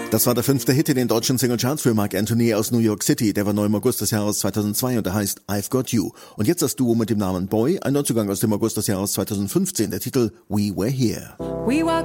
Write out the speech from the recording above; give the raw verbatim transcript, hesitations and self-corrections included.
Das war der fünfte Hit in den deutschen Singlecharts für Marc Anthony aus New York City. Der war neu im August des Jahres zweitausendzwei und der heißt I've Got You. Und jetzt das Duo mit dem Namen Boy, ein Neuzugang aus dem August des Jahres zweitausendfünfzehn, der Titel We Were Here. We were